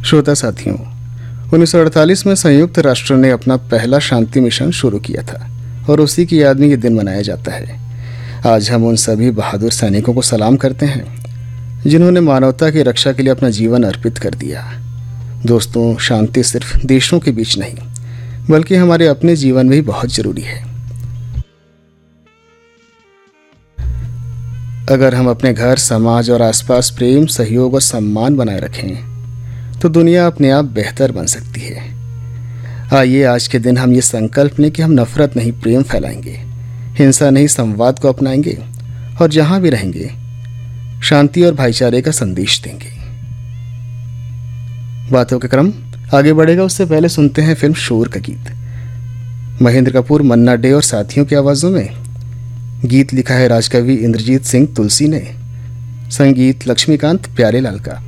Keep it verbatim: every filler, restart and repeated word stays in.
श्रोता साथियों, उन्नीस सौ अड़तालीस में संयुक्त राष्ट्र ने अपना पहला शांति मिशन शुरू किया था और उसी की याद में ये दिन मनाया जाता है। आज हम उन सभी बहादुर सैनिकों को सलाम करते हैं जिन्होंने मानवता की रक्षा के लिए अपना जीवन अर्पित कर दिया। दोस्तों, शांति सिर्फ देशों के बीच नहीं बल्कि हमारे अपने जीवन में भी बहुत जरूरी है। अगर हम अपने घर, समाज और आसपास प्रेम, सहयोग और सम्मान बनाए रखें तो दुनिया अपने आप बेहतर बन सकती है। आइए आज के दिन हम ये संकल्प लें कि हम नफरत नहीं, प्रेम फैलाएंगे, हिंसा नहीं, संवाद को अपनाएंगे और जहां भी रहेंगे शांति और भाईचारे का संदेश देंगे। बातों का क्रम आगे बढ़ेगा, उससे पहले सुनते हैं फिल्म शोर का गीत। महेंद्र कपूर, मन्ना डे और साथियों की आवाजों में गीत लिखा है राजकवि इंद्रजीत सिंह तुलसी ने, संगीत लक्ष्मीकांत प्यारेलाल का।